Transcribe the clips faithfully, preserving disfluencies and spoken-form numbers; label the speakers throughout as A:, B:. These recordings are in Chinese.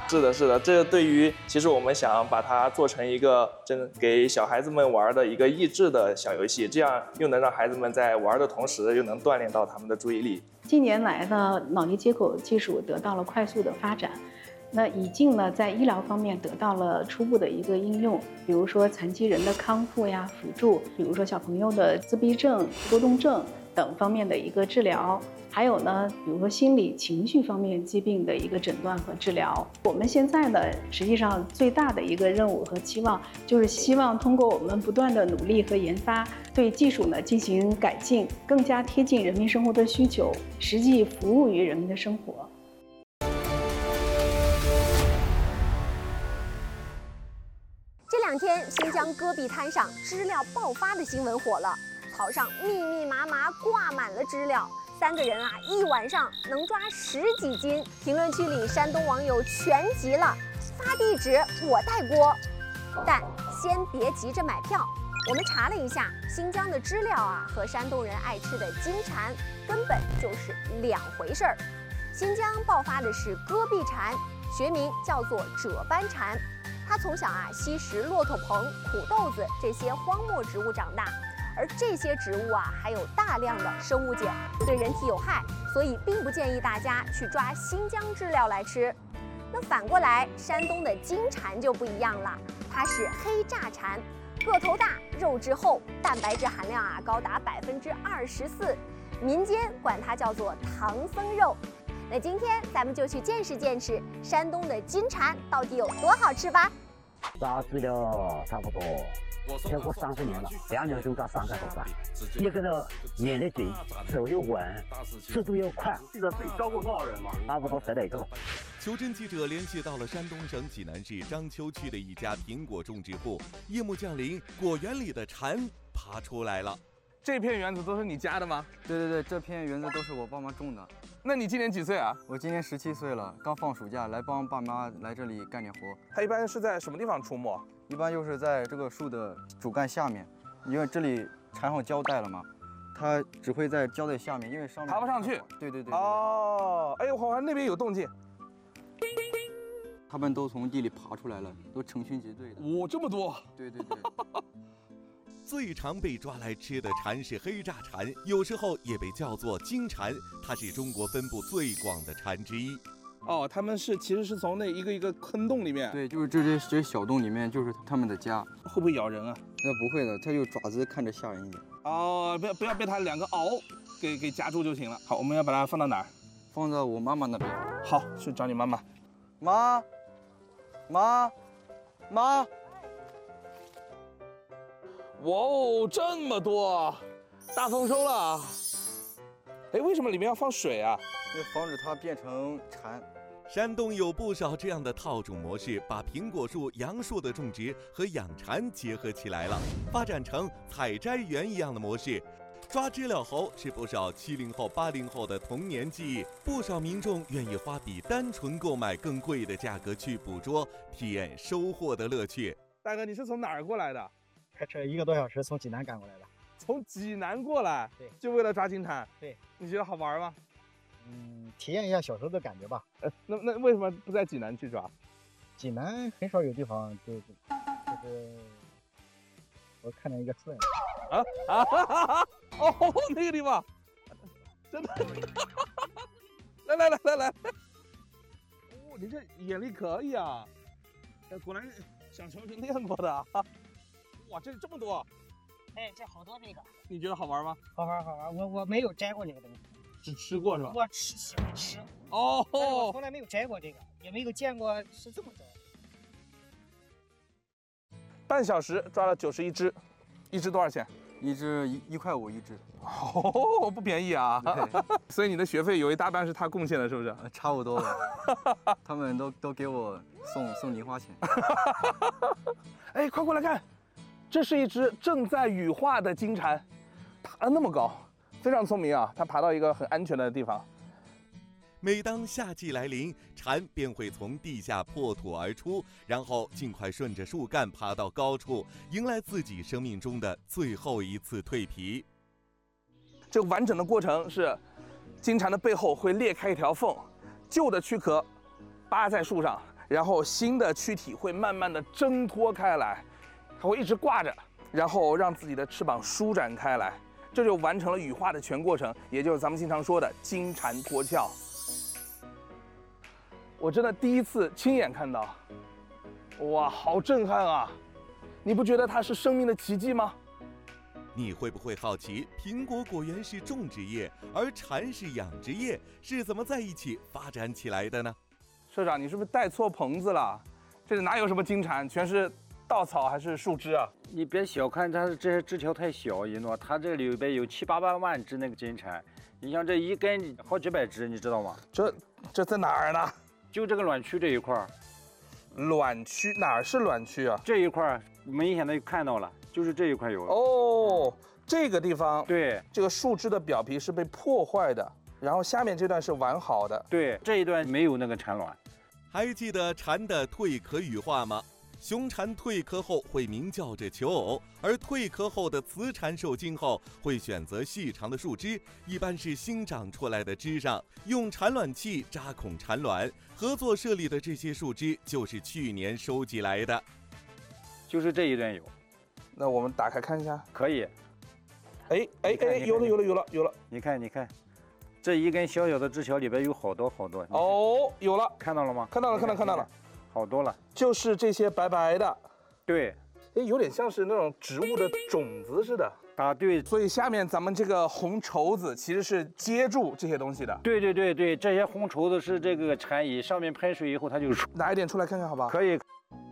A: 是的，是的，这对于其实我们想把它做成一个真给小孩子们玩的一个益智的小游戏，这样又能让孩子们在玩的同时，又能锻炼到他们的注意力。
B: 近年来呢，脑力接口技术得到了快速的发展，那已经呢在医疗方面得到了初步的一个应用，比如说残疾人的康复呀、辅助，比如说小朋友的自闭症、多动症等方面的一个治疗。还有呢，比如说心理情绪方面疾病的一个诊断和治疗。我们现在呢，实际上最大的一个任务和期望，就是希望通过我们不断的努力和研发，对技术呢进行改进，更加贴近人民生活的需求，实际服务于人民的生活。
C: 这两天，新疆戈壁滩上知了爆发的新闻火了，草上密密麻麻挂满了知了。三个人啊，一晚上能抓十几斤。评论区里，山东网友全急了，发地址我带锅。但先别急着买票，我们查了一下，新疆的知了啊和山东人爱吃的金蝉根本就是两回事儿。新疆爆发的是戈壁蝉，学名叫做褶斑蝉，它从小啊吸食骆驼蓬、苦豆子这些荒漠植物长大。而这些植物啊，含有大量的生物碱，对人体有害，所以并不建议大家去抓新疆知了来吃。那反过来，山东的金蝉就不一样了，它是黑炸蝉，个头大，肉质厚，蛋白质含量啊高达百分之二十四，民间管它叫做唐僧肉。那今天咱们就去见识见识山东的金蝉到底有多好吃吧。
D: 抓知了差不多。超过三十年了，两年就抓三个头发，一个呢眼力紧，手又稳，速度又快。
E: 记得自己招过多少人吗？
D: 差不多十来个。
F: 求真记者联系到了山东省济南市章丘区的一家苹果种植户，夜幕降临，果园里的蝉爬出来了。
E: 这片园子都是你家的吗？
G: 对对对，这片园子都是我爸妈种的。
E: 那你今年几岁啊？
G: 我今年十七岁了，刚放暑假来帮爸妈来这里干点活。
E: 它一般是在什么地方出没？
G: 一般就是在这个树的主干下面，因为这里缠上胶带了嘛，它只会在胶带下面，因为上面
E: 爬不上去。
G: 对对对。
E: 哦，哎，我好像那边有动静。
G: 他们都从地里爬出来了，都成群结队的。
E: 哇、哦，这么多！
G: 对对对。
F: 最常被抓来吃的蝉是黑炸蝉，有时候也被叫做金蝉，它是中国分布最广的蝉之一。
E: 哦，他们是其实是从那一个一个坑洞里面，
G: 对，就是这些这些小洞里面就是他们的家。
E: 会不会咬人啊？
G: 那不会的，它就爪子看着吓人一点。
E: 哦，不要不要被它两个螯给给夹住就行了。好，我们要把它放到哪儿？
G: 放到我妈妈那边。
E: 好，去找你妈妈。
G: 妈，妈，妈。
E: 哇哦，这么多，大丰收了。哎，为什么里面要放水啊？
G: 为防止它变成蝉。
F: 山东有不少这样的套种模式，把苹果树、杨树的种植和养蝉结合起来了，发展成采摘园一样的模式。抓知了猴是不少七零后、八零后的童年记忆，不少民众愿意花比单纯购买更贵的价格去捕捉，体验收获的乐趣。
E: 大哥，你是从哪儿过来的？
H: 开车一个多小时从济南赶过来的。
E: 从济南过来？
H: 对，
E: 就为了抓金蝉？
H: 对。
E: 你觉得好玩吗？
H: 嗯，体验一下小时候的感觉吧。
E: 呃，那那为什么不在济南去抓？
H: 济南很少有地方就就是我看见一个出来了。
E: 啊啊哈哈哈！哦，那个地方，真的。来来来来来。哦，你这眼力可以啊！果然小时候是练过的。哇，这这么多！
I: 哎，这好多那个。
E: 你觉得好玩吗？
I: 好玩好玩，我我没有摘过这个东西。
E: 只吃过是吧？
I: 我吃喜欢吃
E: 哦，
I: 但是我从来没有摘过这个，也没有见过是这么摘。
E: 半小时抓了九十一只，一只多少钱？
G: 一只一一块五一只。
E: 哦，不便宜啊！所以你的学费有一大半是他贡献的，是不是？
G: 呃、差不多吧。他们都都给我送送零花钱。
E: 哎，快过来看，这是一只正在羽化的金蝉，爬得那么高。非常聪明啊，它爬到一个很安全的地方。
F: 每当夏季来临，蝉便会从地下破土而出，然后尽快顺着树干爬到高处，迎来自己生命中的最后一次蜕皮。
E: 这个完整的过程是，金蝉的背后会裂开一条缝，旧的躯壳扒在树上， 然后新的躯体会慢慢的挣脱开来，它会一直挂着，然后让自己的翅膀舒展开来，这就完成了羽化的全过程，也就是咱们经常说的金蝉脱壳。我真的第一次亲眼看到，哇，好震撼啊！你不觉得它是生命的奇迹吗？
F: 你会不会好奇，苹果果园是种植业，而蝉是养殖业，是怎么在一起发展起来的呢？
E: 社长，你是不是带错棚子了？这里哪有什么金蝉，全是稻草还是树枝啊？
H: 你别小看它这些枝条太小，一诺，它这里边有七八百万只那个金蝉，你像这一根好几百只，你知道吗？
E: 这这在哪儿呢？
H: 就这个卵区这一块儿。
E: 卵区哪儿是卵区啊？
H: 这一块儿明显的就看到了，就是这一块有。
E: 哦，这个地方，
H: 对，
E: 这个树枝的表皮是被破坏的，然后下面这段是完好的。
H: 对，这一段没有那个产卵。
F: 还记得蝉的蜕壳羽化吗？雄蝉蜕壳后会鸣叫着求偶，而蜕壳后的雌蝉受精后会选择细长的树枝，一般是新长出来的枝上，用产卵器扎孔产卵。合作设立的这些树枝就是去年收集来的，
H: 就是这一段有。
E: 那我们打开看一下，
H: 可以。
E: 哎哎哎，有了有了有了有了！
H: 你看你看，这一根小小的枝条里边有好多好多。
E: 哦，有了，
H: 看到了吗？
E: 看到了看到看到了。
H: 好多了，
E: 就是这些白白的，
H: 对，
E: 哎，有点像是那种植物的种子似的
H: 啊，对，
E: 所以下面咱们这个红绸子其实是接住这些东西的，
H: 对对对对，这些红绸子是这个蝉蚁上面喷水以后它就
E: 拿一点出来看看好不好？
H: 可以。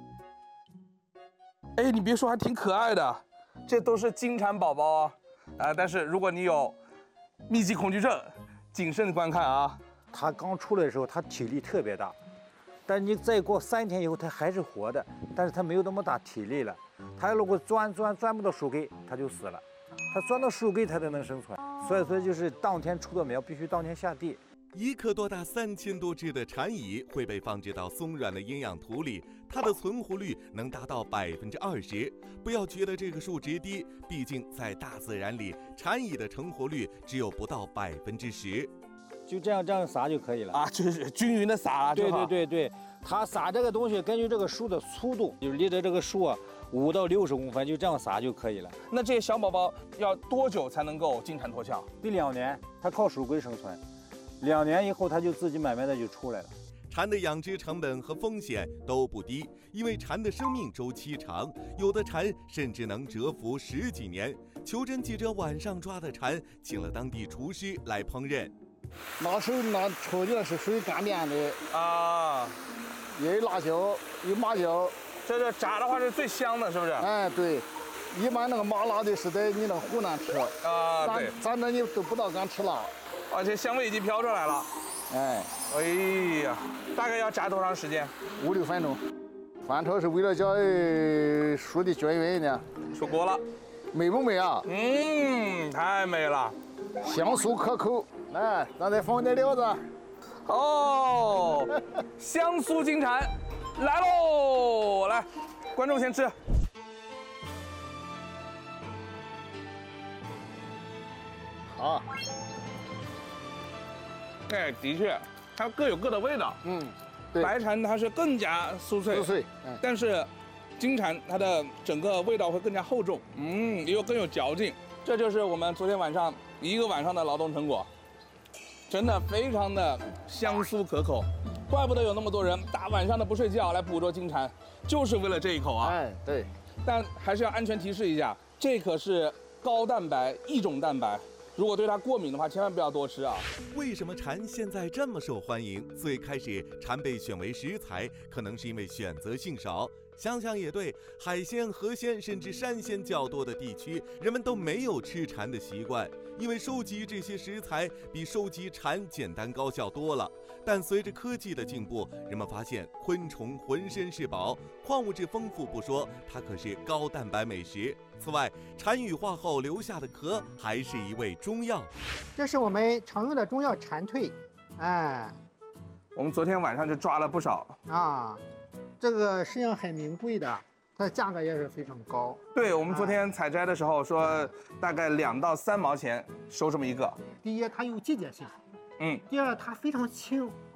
E: 哎，你别说，还挺可爱的，这都是金蝉宝宝啊，啊，但是如果你有密集恐惧症，谨慎观看啊。
H: 它刚出来的时候，它体力特别大。但你再过三天以后，它还是活的，但是它没有那么大体力了。它如果钻钻钻不到树根，它就死了。它钻到树根，它才能生存。所以说，就是当天出的苗，必须当天下地。
F: 一颗多大三千多只的蝉蚁会被放置到松软的营养土里，它的存活率能达到百分之二十。不要觉得这个数值低，毕竟在大自然里，蝉蚁的成活率只有不到百分之十。
H: 就这样这样撒就可以了
E: 啊，就是均匀的撒。
H: 对对对对，它撒这个东西根据这个树的粗度，就离着这个树啊五到六十公分，就这样撒就可以了。
E: 那这些小宝宝要多久才能够金蝉脱壳？
H: 得两年，它靠属龟生存，两年以后它就自己慢慢的就出来了。
F: 蝉的养殖成本和风险都不低，因为蝉的生命周期长，有的蝉甚至能蛰伏十几年。求真记者晚上抓的蝉，请了当地厨师来烹饪。
J: 拿手拿戳进来是属于干煸的
E: 啊，
J: 也有辣椒，有麻椒，
E: 这这炸的话是最香的，是不是？
J: 哎，对，一般那个麻辣的是在你那湖南吃
E: 啊，对，
J: 咱这你都不大敢吃辣，
E: 而且香味已经飘出来了。
J: 哎，
E: 哎呀，大概要炸多长时间？
J: 五六分钟。翻炒是为了叫熟的均匀一点。
E: 出锅了，
J: 美不美啊？
E: 嗯，太美了，
J: 香酥可口。来，咱再放点料子。
E: 哦，香酥金蝉来喽！来，观众先吃。
J: 好。
E: 哎，的确，它各有各的味道。
J: 嗯，对。
E: 白蝉它是更加酥脆，
J: 酥脆。
E: 嗯。但是金蝉它的整个味道会更加厚重，嗯，又更有嚼劲。这就是我们昨天晚上一个晚上的劳动成果。真的非常的香酥可口，怪不得有那么多人大晚上的不睡觉来捕捉金蝉，就是为了这一口啊！
J: 哎，对。
E: 但还是要安全提示一下，这可是高蛋白一种蛋白，如果对它过敏的话，千万不要多吃啊！
F: 为什么蝉现在这么受欢迎？最开始蝉被选为食材，可能是因为选择性少。想想也对，海鲜、河鲜甚至山鲜较多的地区，人们都没有吃蝉的习惯，因为收集这些食材比收集蝉简单高效多了。但随着科技的进步，人们发现昆虫浑身是宝，矿物质丰富不说，它可是高蛋白美食。此外，蝉羽化后留下的壳还是一味中药。
I: 这是我们常用的中药蝉蜕，哎，
E: 我们昨天晚上就抓了不少
I: 啊。这个实际上很名贵的，它的价格也是非常高。
E: 对，我们昨天采摘的时候说，大概两到三毛钱收这么一个。
I: 第一，它有季节性；
E: 嗯。
I: 第二，它非常轻，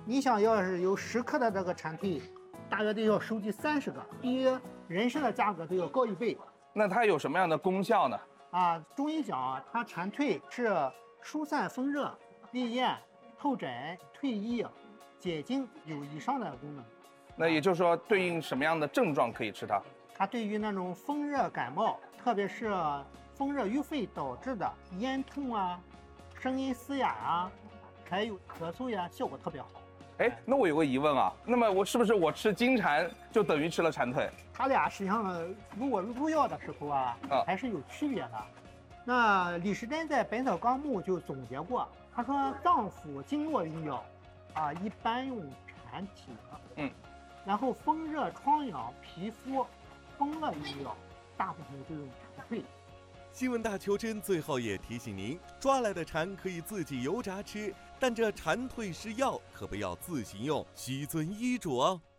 I: 你想要是有十克的这个蝉蜕，大约得要收集三十个，比人参的价格都要高一倍。
E: 那它有什么样的功效呢？
I: 啊，中医讲啊，它蝉蜕是疏散风热、利咽、透疹、退痍、解痉有以上的功能。
E: 那也就是说，对应什么样的症状可以吃它？
I: 它对于那种风热感冒，特别是风热郁肺导致的咽痛啊、声音嘶哑啊，还有咳嗽呀，效果特别好。
E: 哎，那我有个疑问啊，那么我是不是我吃金蝉就等于吃了蝉蜕？
I: 它俩实际上如果入药的时候啊，
E: 啊
I: 还是有区别的。那李时珍在《本草纲目》就总结过，他说脏腑经络用药啊，一般用蝉体，
E: 嗯，
I: 然后风热疮疡、皮肤风热用药，大部分就用蝉蜕。
F: 新闻大求真最后也提醒您，抓来的蝉可以自己油炸吃，但这蝉蜕是药，可不要自行用，需遵医嘱哦。